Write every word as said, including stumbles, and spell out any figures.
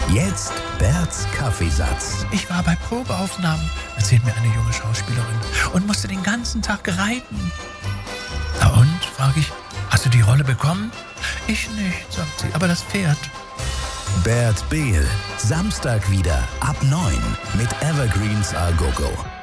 Jetzt Berts Kaffeesatz. Ich war bei Probeaufnahmen, erzählt mir eine junge Schauspielerin, und musste den ganzen Tag reiten. Na und, frage ich, hast du die Rolle bekommen? Ich nicht, sagt sie, aber das Pferd. Bert Behl, Samstag wieder ab neun mit Evergreens A Go Go.